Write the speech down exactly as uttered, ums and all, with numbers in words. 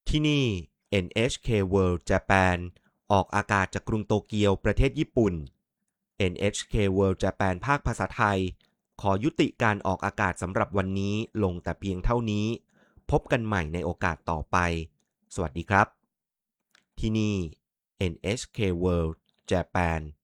ที่นี่ เอ็น เอช เค World Japan ออกอากาศจากกรุงโตเกียวประเทศญี่ปุ่น เอ็น เอช เค World Japan ภาคภาษาไทยขอยุติการออกอากาศสำหรับวันนี้ลงแต่เพียงเท่านี้พบกันใหม่ในโอกาสต่อไปสวัสดีครับที่นี่ เอ็น เอช เค World Japan